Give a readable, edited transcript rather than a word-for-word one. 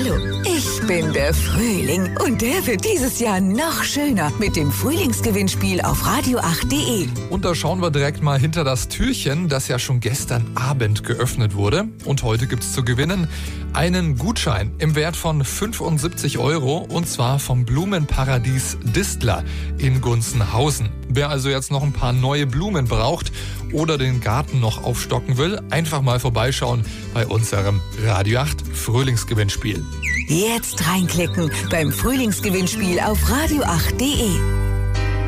Hallo, ich bin der Frühling und der wird dieses Jahr noch schöner mit dem Frühlingsgewinnspiel auf radio8.de. Und da schauen wir direkt mal hinter das Türchen, das ja schon gestern Abend geöffnet wurde. Und heute gibt's zu gewinnen einen Gutschein im Wert von 75 € und zwar vom Blumenparadies Distler in Gunzenhausen. Wer also jetzt noch ein paar neue Blumen braucht oder den Garten noch aufstocken will, einfach mal vorbeischauen bei unserem Radio 8 Frühlingsgewinnspiel. Jetzt reinklicken beim Frühlingsgewinnspiel auf radio8.de.